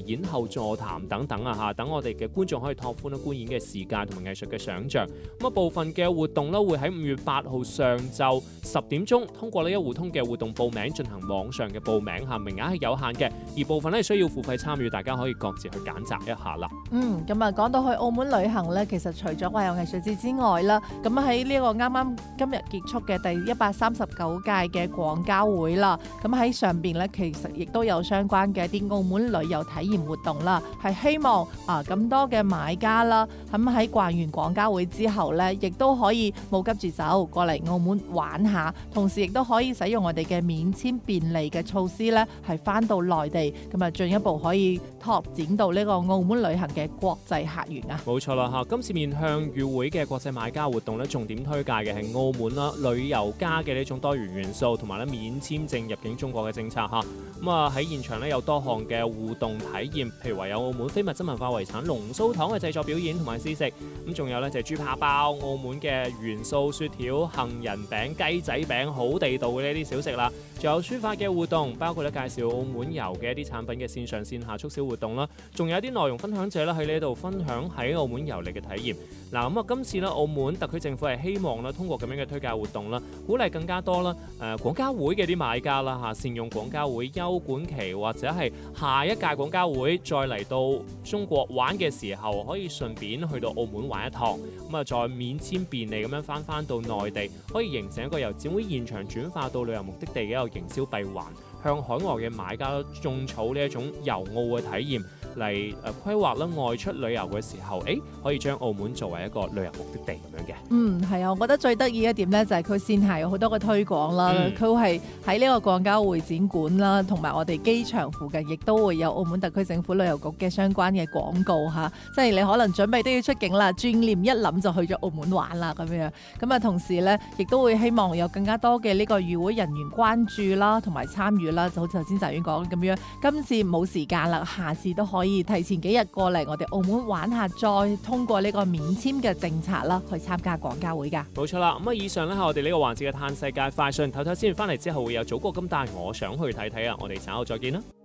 演後座談等等啊，等我哋嘅觀眾可以拓寬觀演嘅時間同埋藝術嘅想像。咁啊，部分嘅活動咧會喺5月8號上晝10點鐘通過呢一戶通嘅活動報名進行網上嘅報名名額係有限嘅，而部分咧需要付費參與，大家可以各自去揀擇一下啦。 咁啊，講到去澳門旅行咧，其實除咗話有藝術節之外啦，咁喺呢個啱啱今日結束嘅第139屆嘅廣交會啦，咁喺上邊咧其實亦都有相關嘅一啲澳門旅遊體驗活動啦，係希望咁多嘅買家啦，咁喺逛完廣交會之後咧，亦都可以冇急住走過嚟澳門玩下，同時亦都可以使用我哋嘅免簽便利嘅措施咧，係翻到內地，咁啊進一步可以拓展到呢個澳門旅行嘅國際客源啊。 冇錯啦嚇，今次面向與會嘅國際買家活動咧，重點推介嘅係澳門啦旅遊加嘅呢種多元元素，同埋咧免簽證入境中國嘅政策嚇。咁啊喺現場咧有多項嘅互動體驗，譬如話有澳門非物質文化遺產龍鬚糖嘅製作表演同埋試食，咁仲有咧就係豬扒包、澳門嘅元素雪條、杏仁餅、雞仔餅，好地道嘅呢啲小食啦。仲有書法嘅活動，包括咧介紹澳門遊嘅一啲產品嘅線上線下促銷活動啦，仲有一啲內容分享者啦喺呢度分享喺澳門遊歷嘅體驗。嗱咁啊，今次咧澳門特區政府係希望咧通過咁樣嘅推介活動啦，鼓勵更加多啦廣交會嘅啲買家啦嚇，善用廣交會休館期或者係下一屆廣交會再嚟到中國玩嘅時候，可以順便去到澳門玩一趟，咁啊再免簽便利咁樣翻到內地，可以形成一個由展會現場轉化到旅遊目的地嘅一個營銷閉環，向海外嘅買家種草呢一種遊澳嘅體驗嚟規劃啦外出旅遊嘅時候，可以將澳門作為一個旅遊目的地咁樣嘅。 係啊，我覺得最得意一點咧就係佢線下有好多嘅推廣啦，佢係喺呢個廣交會展館啦，同埋我哋機場附近亦都會有澳門特區政府旅遊局嘅相關嘅廣告嚇，即係你可能準備都要出境啦，轉念一諗就去咗澳門玩啦咁樣。咁啊，同時咧亦都會希望有更加多嘅呢個與會人員關注啦，同埋參與啦，就好似頭先澤遠講咁樣。今次冇時間啦，下次都可以提前幾日過嚟我哋澳門玩下，再通過呢個免簽嘅政策啦，去參加廣交會㗎。 冇錯啦，咁啊以上咧係我哋呢個環節嘅嘆世界快訊，唞唞先，翻嚟之後會有祖國咁大我想去睇睇啊，我哋稍後再見啦。